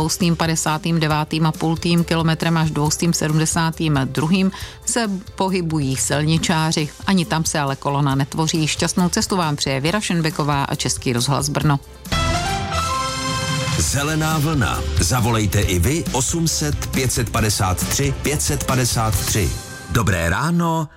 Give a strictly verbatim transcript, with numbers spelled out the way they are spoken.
dvoustým padesátým devátým a půl kilometrem až dvoustým sedmdesátým druhým se pohybují silničáři. Ani tam se ale kolona netvoří. Šťastnou cestu vám přeje Věra Šenbeková a Český rozhlas Brno. Zelená vlna. Zavolejte i vy osm set pět set padesát tři pět set padesát tři. Dobré ráno